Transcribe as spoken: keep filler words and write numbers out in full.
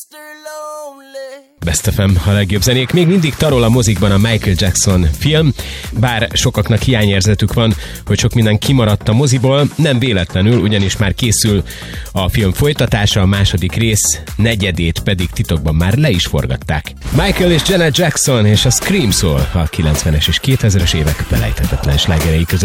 Best ef em, a legjobb zenék. Még mindig tarol a mozikban a Michael Jackson film, bár sokaknak hiányérzetük van, hogy sok minden kimaradt a moziból, nem véletlenül, ugyanis már készül a film folytatása, a második rész negyedét pedig titokban már le is forgatták. Michael és Janet Jackson és a Scream szól a kilencvenes és kétezres évek belejthetetlen slágerei között.